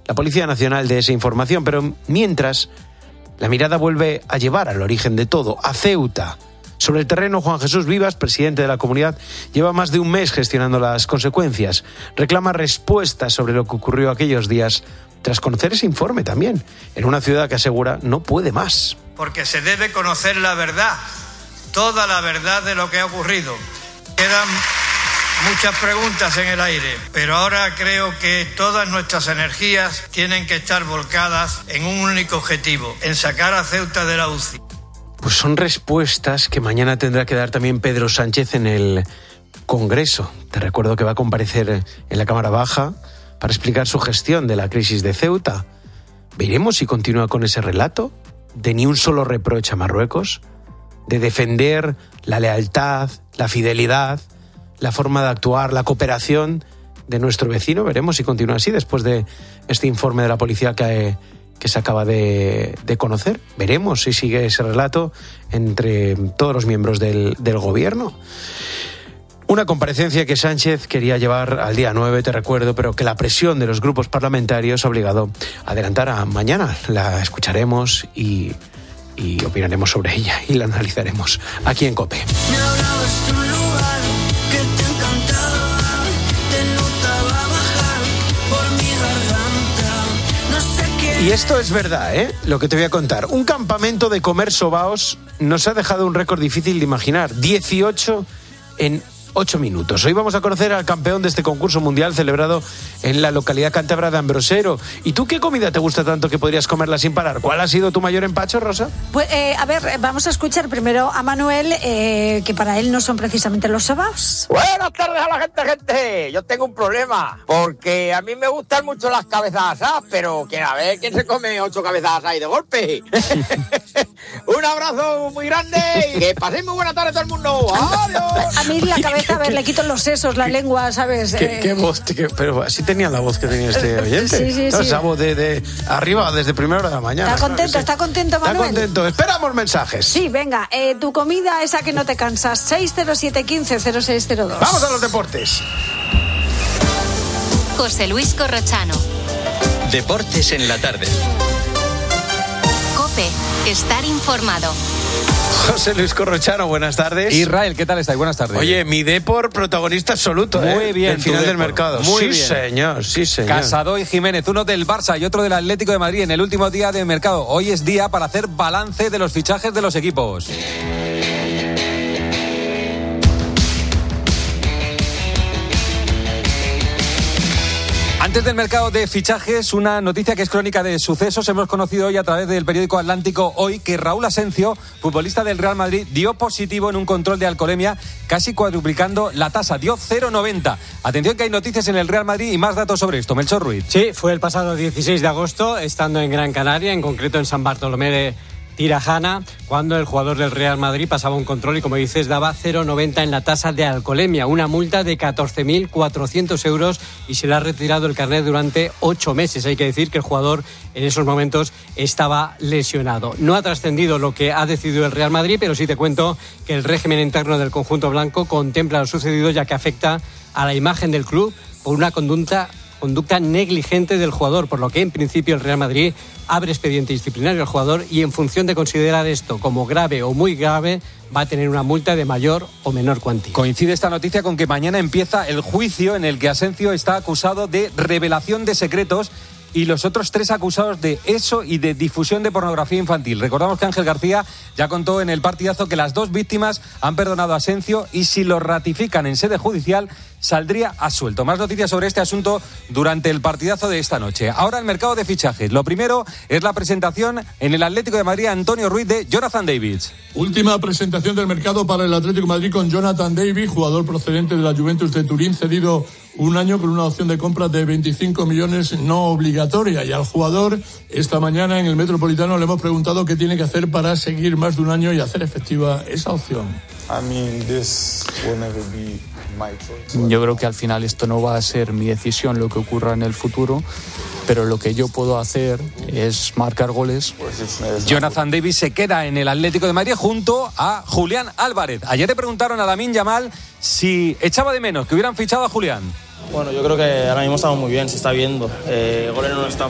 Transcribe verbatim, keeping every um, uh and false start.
la Policía Nacional de esa información, pero mientras la mirada vuelve a llevar al origen de todo, a Ceuta. Sobre el terreno, Juan Jesús Vivas, presidente de la comunidad, lleva más de un mes gestionando las consecuencias. Reclama respuestas sobre lo que ocurrió aquellos días, tras conocer ese informe también, en una ciudad que asegura no puede más. Porque se debe conocer la verdad, toda la verdad de lo que ha ocurrido. Quedan muchas preguntas en el aire, pero ahora creo que todas nuestras energías tienen que estar volcadas en un único objetivo, en sacar a Ceuta de la U C I. Pues son respuestas que mañana tendrá que dar también Pedro Sánchez en el Congreso. Te recuerdo que va a comparecer en la Cámara Baja para explicar su gestión de la crisis de Ceuta. Veremos si continúa con ese relato de ni un solo reproche a Marruecos, de defender la lealtad, la fidelidad, la forma de actuar, la cooperación de nuestro vecino. Veremos si continúa así después de este informe de la policía que, que se acaba de, de conocer. Veremos si sigue ese relato entre todos los miembros del, del gobierno. Una comparecencia que Sánchez quería llevar al día nueve, te recuerdo, pero que la presión de los grupos parlamentarios ha obligado a adelantar a mañana. La escucharemos y, y opinaremos sobre ella y la analizaremos aquí en COPE. Y esto es verdad, ¿eh? Lo que te voy a contar. Un campamento de comer sobaos nos ha dejado un récord difícil de imaginar. dieciocho en ocho minutos. Hoy vamos a conocer al campeón de este concurso mundial celebrado en la localidad cántabra de Ambrosero. ¿Y tú qué comida te gusta tanto que podrías comerla sin parar? ¿Cuál ha sido tu mayor empacho, Rosa? Pues, eh, a ver, vamos a escuchar primero a Manuel, eh, que para él no son precisamente los sobaos. Buenas tardes a la gente, gente. Yo tengo un problema, porque a mí me gustan mucho las cabezas asadas, pero que a ver quién se come ocho cabezas asadas ahí de golpe. Un abrazo muy grande y que paséis muy buena tarde todo el mundo. ¡Adiós! A mí la cabeza, a ver, le quito los sesos, la lengua, ¿sabes? ¿Qué, eh... qué voz? Qué, pero así tenía la voz que tenía este oyente. Sí, sí, no, sí. Esa voz de, de arriba desde primera hora de la mañana. Está contento, claro, sí. está contento, Manuel. Está contento. Esperamos mensajes. Sí, venga, eh, tu comida esa que no te cansas. seis cero siete uno cinco cero seis cero dos. Vamos a los deportes. José Luis Corrochano. Deportes en la tarde. COPE. Estar informado. José Luis Corrochano, buenas tardes. Israel, ¿qué tal estáis? Buenas tardes. Oye, mi Depor protagonista absoluto. Muy ¿eh? bien. El final del Depor. mercado. Muy sí, bien. señor, sí, señor. Casado y Jiménez, uno del Barça y otro del Atlético de Madrid en el último día de mercado. Hoy es día para hacer balance de los fichajes de los equipos. Antes del mercado de fichajes, una noticia que es crónica de sucesos. Hemos conocido hoy a través del periódico Atlántico Hoy que Raúl Asencio, futbolista del Real Madrid, dio positivo en un control de alcoholemia, casi cuadruplicando la tasa. Dio cero coma noventa. Atención que hay noticias en el Real Madrid y más datos sobre esto. Melchor Ruiz. Sí, fue el pasado dieciséis de agosto, estando en Gran Canaria, en concreto en San Bartolomé de Tirajana, cuando el jugador del Real Madrid pasaba un control y, como dices, daba cero coma noventa en la tasa de alcoholemia, una multa de catorce mil cuatrocientos euros y se le ha retirado el carnet durante ocho meses. Hay que decir que el jugador en esos momentos estaba lesionado. No ha trascendido lo que ha decidido el Real Madrid, pero sí te cuento que el régimen interno del conjunto blanco contempla lo sucedido, ya que afecta a la imagen del club por una conducta conducta negligente del jugador, por lo que en principio el Real Madrid abre expediente disciplinario al jugador y en función de considerar esto como grave o muy grave va a tener una multa de mayor o menor cuantía. Coincide esta noticia con que mañana empieza el juicio en el que Asencio está acusado de revelación de secretos y los otros tres acusados de eso y de difusión de pornografía infantil. Recordamos que Ángel García ya contó en el partidazo que las dos víctimas han perdonado a Asencio y si lo ratifican en sede judicial saldría absuelto. Más noticias sobre este asunto durante el partidazo de esta noche. Ahora el mercado de fichajes. Lo primero es la presentación en el Atlético de Madrid Antonio Ruiz de Jonathan David. Última presentación del mercado para el Atlético de Madrid con Jonathan David, jugador procedente de la Juventus de Turín, cedido un año con una opción de compra de veinticinco millones no obligatoria. Y al jugador, esta mañana en el Metropolitano le hemos preguntado qué tiene que hacer para seguir más de un año y hacer efectiva esa opción. I mean, this will never be my choice. Yo creo que al final esto no va a ser mi decisión lo que ocurra en el futuro, pero lo que yo puedo hacer es marcar goles. Jonathan Davis se queda en el Atlético de Madrid junto a Julián Álvarez. Ayer le preguntaron a Lamine Yamal si echaba de menos que hubieran fichado a Julián. Bueno, yo creo que ahora mismo estamos muy bien, se está viendo. Eh, goles no nos están